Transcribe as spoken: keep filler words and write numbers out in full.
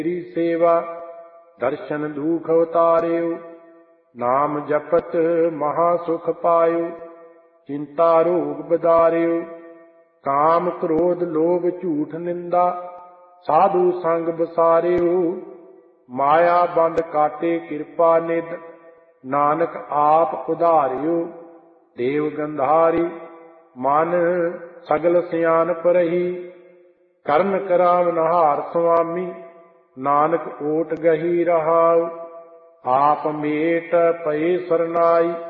तेरी सेवा दर्शन दुख अवतार्यो। नाम जपत महासुख पायो, चिंता रोग बदार्यो। काम क्रोध लोभ झूठ निंदा, साधु संग बसार्यो। माया बंद काटे कृपा निध, नानक आप उधार्यो। देव गंधारी मन सगल सियानप रही, करन कराम नहार स्वामी, नानक ओट गही रहाउ। आप मेट पए सरनाई,